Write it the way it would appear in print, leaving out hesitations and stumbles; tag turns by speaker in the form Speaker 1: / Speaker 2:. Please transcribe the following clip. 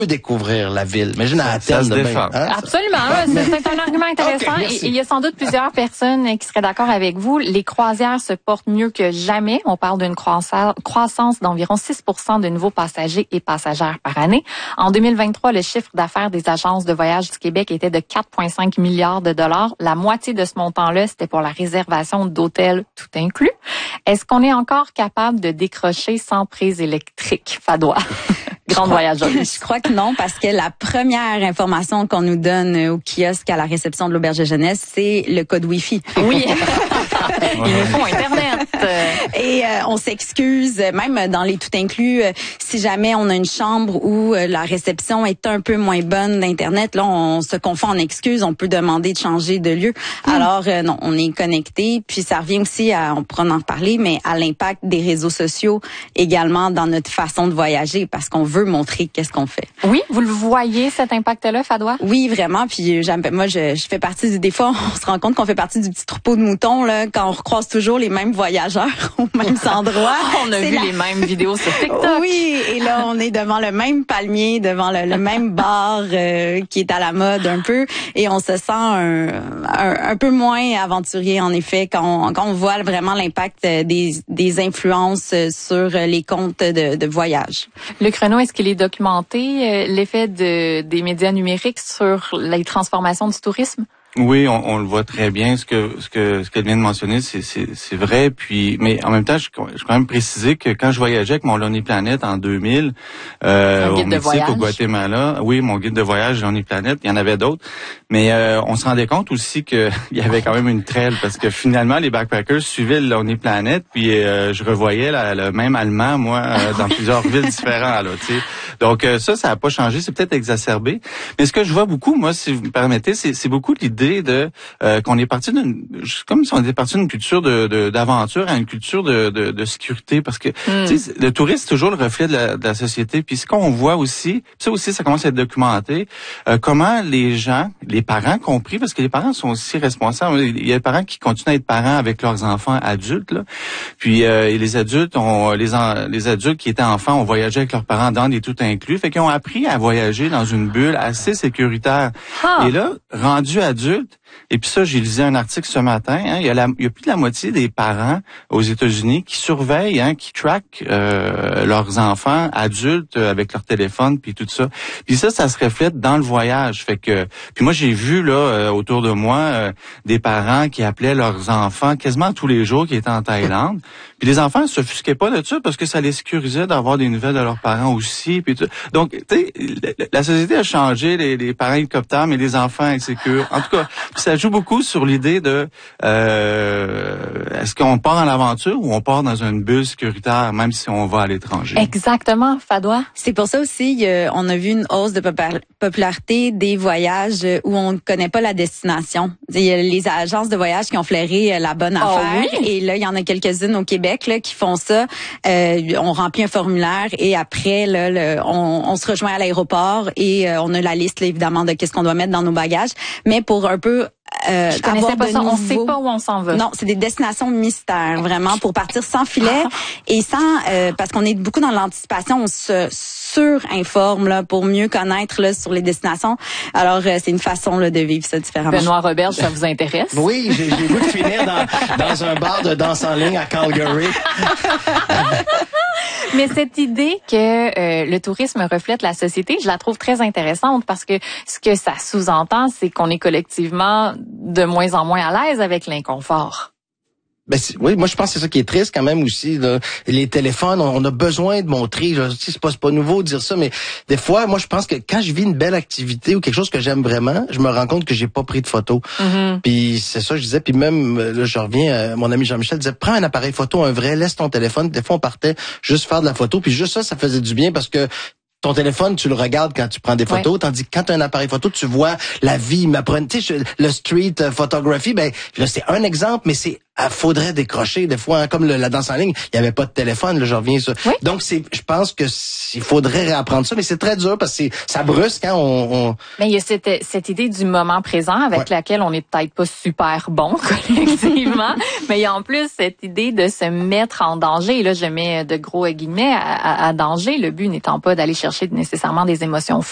Speaker 1: découvrir la ville. Imagine à Athènes demain.
Speaker 2: Absolument, c'est un argument intéressant.
Speaker 1: Okay,
Speaker 2: et il y a sans doute plusieurs personnes qui seraient d'accord avec vous. Les croisières se portent mieux que jamais. On parle d'une croissance d'environ 6% de nouveaux passagers et passagères par année. En 2023, le chiffre d'affaires des agences de voyage du Québec était de 4,5 milliards de dollars. La moitié de ce montant-là, c'était pour la réservation d'hôtels tout inclus. Est-ce qu'on est encore capable de décrocher sans prise électrique, Fadoua? Grande voyageuse.
Speaker 3: Je crois que non, parce que la première information qu'on nous donne au kiosque à la réception de l'auberge de jeunesse, c'est le code Wi-Fi.
Speaker 2: Oui. Ils nous font Internet.
Speaker 3: Et on s'excuse, même dans les tout inclus, si jamais on a une chambre où la réception est un peu moins bonne d'Internet, là, on se confond en excuses, on peut demander de changer de lieu. Alors, non, on est connecté. Puis ça revient aussi à, on pourra en reparler, mais à l'impact des réseaux sociaux également dans notre façon de voyager, parce qu'on veut montrer qu'est-ce qu'on fait.
Speaker 2: Oui, vous le voyez, cet impact-là, Fadoua?
Speaker 3: Oui, vraiment. Puis moi, je fais partie des fois, on se rend compte qu'on fait partie du petit troupeau de moutons là, quand on recroise toujours les mêmes voyageurs aux mêmes endroits.
Speaker 2: On a vu les mêmes vidéos sur TikTok.
Speaker 3: Oui, et là, on est devant le même palmier, devant le même bar qui est à la mode un peu, et on se sent un peu moins aventurier, en effet, quand on voit vraiment l'impact des influences sur les comptes de voyage.
Speaker 2: Luc Renaud, est-ce qu'il est documenté, l'effet des médias numériques sur les transformations du tourisme?
Speaker 4: Oui, on le voit très bien. Ce qu'elle vient de mentionner, c'est vrai. Puis, mais en même temps, je quand même préciser que quand je voyageais avec mon Lonely Planet en 2000, au Mexique, au Guatemala, oui, mon guide de voyage Lonely Planet, il y en avait d'autres. Mais on se rendait compte aussi que il y avait quand même une traîne, parce que finalement les backpackers suivaient le Lonely Planet, puis je revoyais le même Allemand, moi, dans plusieurs villes différentes. Là, tu sais. Donc ça a pas changé, c'est peut-être exacerbé. Mais ce que je vois beaucoup, moi, si vous me permettez, c'est beaucoup l'idée de qu'on est parti comme si on était parti d'une culture d'aventure à une culture de sécurité, parce que tu sais, le tourisme c'est toujours le reflet de la société. Puis ce qu'on voit aussi, ça commence à être documenté, comment les gens, les parents compris, parce que les parents sont aussi responsables. Il y a des parents qui continuent à être parents avec leurs enfants adultes, là. Puis et les adultes les adultes qui étaient enfants ont voyagé avec leurs parents dans des tout inclus, fait qu'ils ont appris à voyager dans une bulle assez sécuritaire. Et là, rendu adulte, et puis ça, j'ai lu un article ce matin, il y a plus de la moitié des parents aux États-Unis qui surveillent, qui traquent leurs enfants adultes avec leur téléphone puis tout ça. Puis ça se reflète dans le voyage. Fait que puis moi j'ai vu là autour de moi des parents qui appelaient leurs enfants quasiment tous les jours qui étaient en Thaïlande. Puis les enfants s'offusquaient pas de ça parce que ça les sécurisait d'avoir des nouvelles de leurs parents aussi. Puis tout. Donc tu sais, la société a changé, les parents hélicoptères, mais les enfants insécures. En tout cas, ça joue beaucoup sur l'idée de est-ce qu'on part en aventure ou on part dans une bulle sécuritaire, même si on va à l'étranger.
Speaker 2: Exactement, Fadoua.
Speaker 3: C'est pour ça aussi on a vu une hausse de popularité des voyages où on ne connaît pas la destination. Il y a les agences de voyage qui ont flairé la bonne affaire,
Speaker 2: oui.
Speaker 3: Et là il y en a quelques-unes au Québec là qui font ça. On remplit un formulaire et après là on se rejoint à l'aéroport et on a la liste là, évidemment de qu'est-ce qu'on doit mettre dans nos bagages, mais pour un peu
Speaker 2: je connaissais pas ça. On sait pas où on s'en va.
Speaker 3: Non, c'est des destinations mystères, vraiment, pour partir sans filet et sans parce qu'on est beaucoup dans l'anticipation, on se surinforme là pour mieux connaître là sur les destinations. Alors c'est une façon là de vivre ça différemment.
Speaker 2: Benoît Roberge, ça vous intéresse?
Speaker 1: Oui, j'ai le goût de finir dans un bar de danse en ligne à Calgary.
Speaker 2: Mais cette idée que le tourisme reflète la société, je la trouve très intéressante parce que ce que ça sous-entend, c'est qu'on est collectivement de moins en moins à l'aise avec l'inconfort.
Speaker 1: Ben oui, moi je pense que c'est ça qui est triste quand même aussi. Là. Les téléphones, on a besoin de montrer. C'est pas nouveau de dire ça, mais des fois, moi je pense que quand je vis une belle activité ou quelque chose que j'aime vraiment, je me rends compte que j'ai pas pris de photos. Puis c'est ça je disais. Puis même là, je reviens, mon ami Jean-Michel disait prends un appareil photo, un vrai, laisse ton téléphone. Des fois on partait juste faire de la photo, puis juste ça faisait du bien parce que ton téléphone, tu le regardes quand tu prends des photos, tandis que quand tu as un appareil photo, tu vois la vie. Tu sais, le street photography, ben là c'est un exemple, mais faudrait décrocher des fois, comme la danse en ligne, il y avait pas de téléphone, là je reviens sur. Oui. Donc je pense que il faudrait réapprendre ça, mais c'est très dur parce que ça brusque quand on.
Speaker 2: Mais il y a cette idée du moment présent avec laquelle on est peut-être pas super bon collectivement, mais il y a en plus cette idée de se mettre en danger. Et là je mets de gros guillemets à danger. Le but n'étant pas d'aller chercher nécessairement des émotions